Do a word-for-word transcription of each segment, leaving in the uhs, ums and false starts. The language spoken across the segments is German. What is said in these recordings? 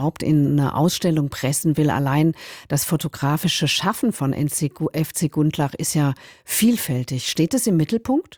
überhaupt in eine Ausstellung pressen will. Allein das fotografische Schaffen von F C Gundlach ist ja vielfältig. Steht es im Mittelpunkt?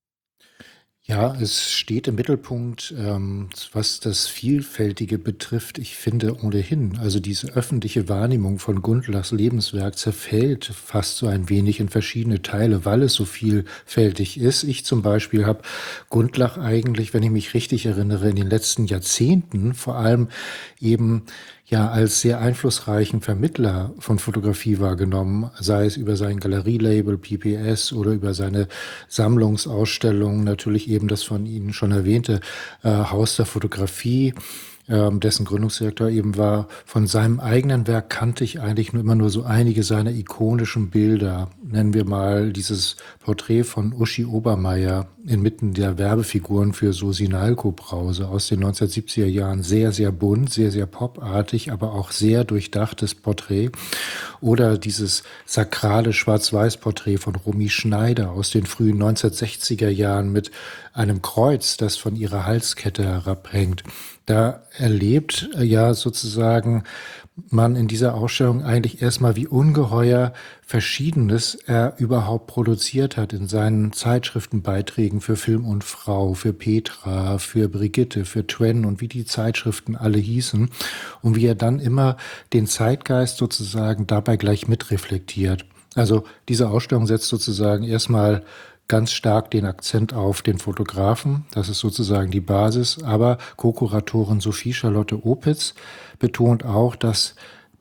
Ja, es steht im Mittelpunkt, ähm, was das Vielfältige betrifft. Ich finde ohnehin, also diese öffentliche Wahrnehmung von Gundlachs Lebenswerk zerfällt fast so ein wenig in verschiedene Teile, weil es so vielfältig ist. Ich zum Beispiel habe Gundlach eigentlich, wenn ich mich richtig erinnere, in den letzten Jahrzehnten vor allem eben ja als sehr einflussreichen Vermittler von Fotografie wahrgenommen, sei es über sein Galerielabel P P S oder über seine Sammlungsausstellungen, natürlich eben das von Ihnen schon erwähnte äh, Haus der Fotografie, ähm, dessen Gründungsdirektor eben war. Von seinem eigenen Werk kannte ich eigentlich nur immer nur so einige seiner ikonischen Bilder. Nennen wir mal dieses Porträt von Uschi Obermeier inmitten der Werbefiguren für so Sinalco-Brause aus den neunzehnhundertsiebziger Jahren. Sehr, sehr bunt, sehr, sehr popartig, aber auch sehr durchdachtes Porträt. Oder dieses sakrale Schwarz-Weiß-Porträt von Romy Schneider aus den frühen neunzehnhundertsechziger Jahren mit einem Kreuz, das von ihrer Halskette herabhängt. Da erlebt äh, ja sozusagen man in dieser Ausstellung eigentlich erstmal, wie ungeheuer Verschiedenes er überhaupt produziert hat in seinen Zeitschriftenbeiträgen für Film und Frau, für Petra, für Brigitte, für Twen und wie die Zeitschriften alle hießen und wie er dann immer den Zeitgeist sozusagen dabei gleich mitreflektiert. Also diese Ausstellung setzt sozusagen erstmal ganz stark den Akzent auf den Fotografen. Das ist sozusagen die Basis. Aber Co-Kuratorin Sophie Charlotte Opitz betont auch, dass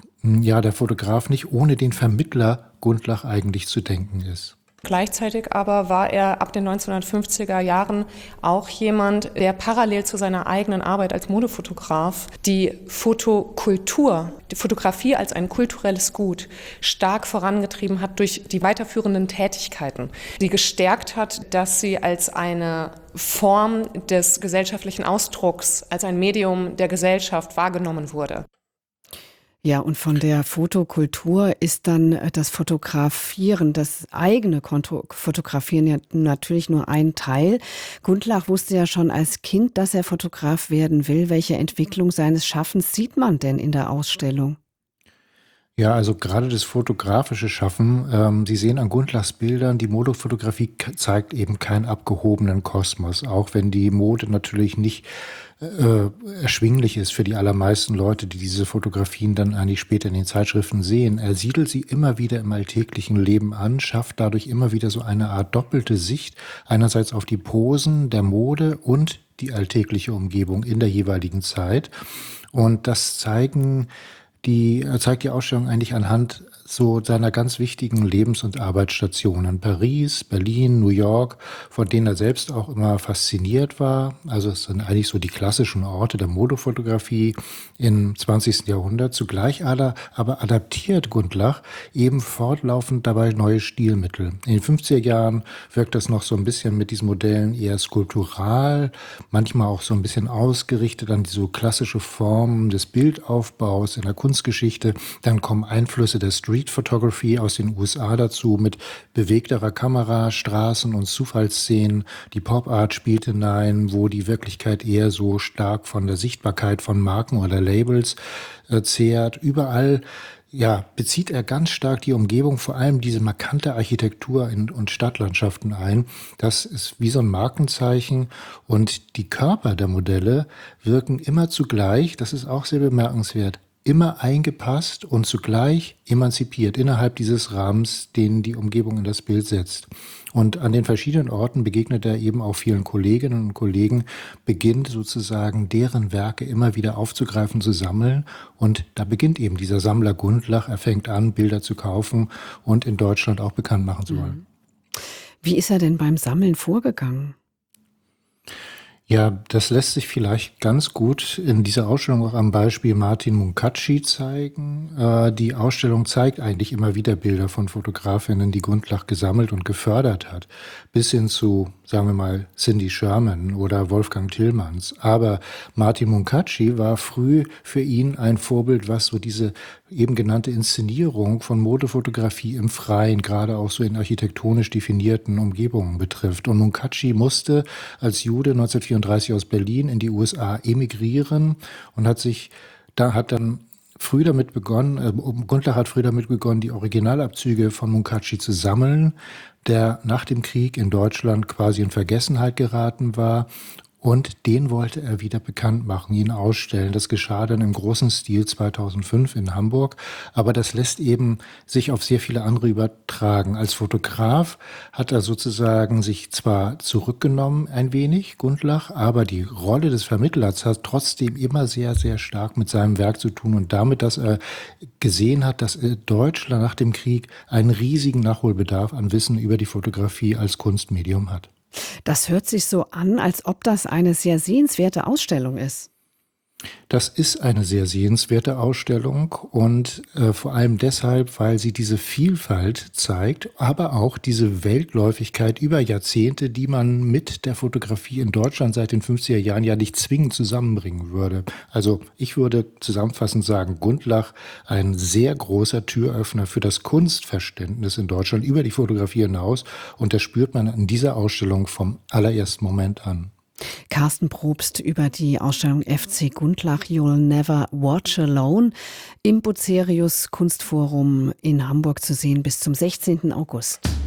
ja der Fotograf nicht ohne den Vermittler Gundlach eigentlich zu denken ist. Gleichzeitig aber war er ab den neunzehnhundertfünfziger Jahren auch jemand, der parallel zu seiner eigenen Arbeit als Modefotograf die Fotokultur, die Fotografie als ein kulturelles Gut stark vorangetrieben hat durch die weiterführenden Tätigkeiten, die gestärkt hat, dass sie als eine Form des gesellschaftlichen Ausdrucks, als ein Medium der Gesellschaft wahrgenommen wurde. Ja, und von der Fotokultur ist dann äh, das Fotografieren, das eigene Konto Fotografieren ja natürlich nur ein Teil. Gundlach wusste ja schon als Kind, dass er Fotograf werden will. Welche Entwicklung seines Schaffens sieht man denn in der Ausstellung? Ja, also gerade das fotografische Schaffen, ähm, Sie sehen an Gundlachs Bildern, die Modefotografie k- zeigt eben keinen abgehobenen Kosmos, auch wenn die Mode natürlich nicht äh, erschwinglich ist für die allermeisten Leute, die diese Fotografien dann eigentlich später in den Zeitschriften sehen. Er siedelt sie immer wieder im alltäglichen Leben an, schafft dadurch immer wieder so eine Art doppelte Sicht, einerseits auf die Posen der Mode und die alltägliche Umgebung in der jeweiligen Zeit. Und das zeigen Die äh, zeigt die Ausstellung eigentlich anhand so seiner ganz wichtigen Lebens- und Arbeitsstationen. Paris, Berlin, New York, von denen er selbst auch immer fasziniert war. Also es sind eigentlich so die klassischen Orte der Modefotografie im zwanzigsten Jahrhundert. Zugleich aber, aber adaptiert Gundlach eben fortlaufend dabei neue Stilmittel. In den fünfziger Jahren wirkt das noch so ein bisschen mit diesen Modellen eher skulptural, manchmal auch so ein bisschen ausgerichtet an die so klassische Formen des Bildaufbaus in der Kunstgeschichte. Dann kommen Einflüsse der Street Photography aus den U S A dazu mit bewegterer Kamera, Straßen- und Zufallsszenen. Die Pop Art spielt hinein, wo die Wirklichkeit eher so stark von der Sichtbarkeit von Marken oder Labels äh, zehrt. Überall ja, bezieht er ganz stark die Umgebung, vor allem diese markante Architektur in, und Stadtlandschaften ein. Das ist wie so ein Markenzeichen und die Körper der Modelle wirken immer zugleich, das ist auch sehr bemerkenswert, immer eingepasst und zugleich emanzipiert innerhalb dieses Rahmens, den die Umgebung in das Bild setzt. Und an den verschiedenen Orten begegnet er eben auch vielen Kolleginnen und Kollegen, beginnt sozusagen deren Werke immer wieder aufzugreifen, zu sammeln. Und da beginnt eben dieser Sammler Gundlach, er fängt an, Bilder zu kaufen und in Deutschland auch bekannt machen zu wollen. Wie ist er denn beim Sammeln vorgegangen? Ja, das lässt sich vielleicht ganz gut in dieser Ausstellung auch am Beispiel Martin Munkacsy zeigen. Äh, die Ausstellung zeigt eigentlich immer wieder Bilder von Fotografinnen, die Gundlach gesammelt und gefördert hat, bis hin zu, sagen wir mal, Cindy Sherman oder Wolfgang Tillmans. Aber Martin Munkacsy war früh für ihn ein Vorbild, was so diese eben genannte Inszenierung von Modefotografie im Freien, gerade auch so in architektonisch definierten Umgebungen betrifft. Und Munkacsy musste als Jude neunzehnhundertvierunddreißig aus Berlin in die U S A emigrieren und hat sich da hat dann früh damit begonnen, äh, Gundlach hat früh damit begonnen, die Originalabzüge von Munkaci zu sammeln, der nach dem Krieg in Deutschland quasi in Vergessenheit geraten war. Und den wollte er wieder bekannt machen, ihn ausstellen. Das geschah dann im großen Stil zweitausendfünf in Hamburg. Aber das lässt eben sich auf sehr viele andere übertragen. Als Fotograf hat er sozusagen sich zwar zurückgenommen ein wenig, Gundlach, aber die Rolle des Vermittlers hat trotzdem immer sehr, sehr stark mit seinem Werk zu tun. Und damit, dass er gesehen hat, dass Deutschland nach dem Krieg einen riesigen Nachholbedarf an Wissen über die Fotografie als Kunstmedium hat. Das hört sich so an, als ob das eine sehr sehenswerte Ausstellung ist. Das ist eine sehr sehenswerte Ausstellung und äh, vor allem deshalb, weil sie diese Vielfalt zeigt, aber auch diese Weltläufigkeit über Jahrzehnte, die man mit der Fotografie in Deutschland seit den fünfziger Jahren ja nicht zwingend zusammenbringen würde. Also ich würde zusammenfassend sagen, Gundlach ein sehr großer Türöffner für das Kunstverständnis in Deutschland über die Fotografie hinaus, und das spürt man in dieser Ausstellung vom allerersten Moment an. Carsten Probst über die Ausstellung F C Gundlach You'll Never Watch Alone im Bucerius Kunstforum in Hamburg zu sehen bis zum sechzehnten August.